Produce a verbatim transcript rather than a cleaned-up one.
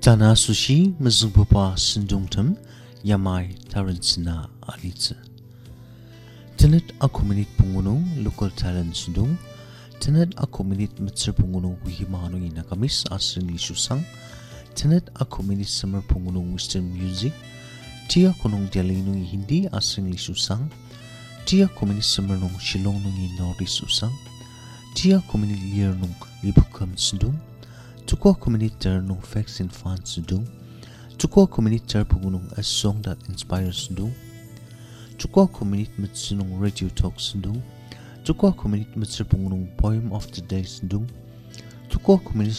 Tana sushi mazungpapa sindungtam yamai taransina alitsa. Tenet aku minit pungunung local talent sindung. Tenet aku minit mitser pungunung wihimano ina kamis asring lisusang. Tenet aku minit summer pungunung western music. Tia kunung dialinung hindi asring lisusang. Tia aku minit summer nung shilong nung inori susang. Tia aku minit year nung libukam sindung. Tukwa communitar nung facts and fun sudung. Tukwa communitar pungunong a song that inspires sudung. Tukwa communit mitsunong radio talk sudung. Tukwa communit mitser pungunong poem of the day sudung. Tukwa communit